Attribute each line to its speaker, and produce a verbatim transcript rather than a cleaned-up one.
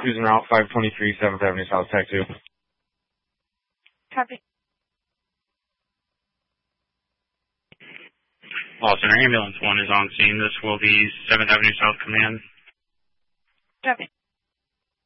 Speaker 1: Cruising route five twenty-three, seventh Avenue South, Tech two.
Speaker 2: Copy.
Speaker 3: Law Center Ambulance one is on scene. This will be seventh Avenue South Command.
Speaker 2: Copy.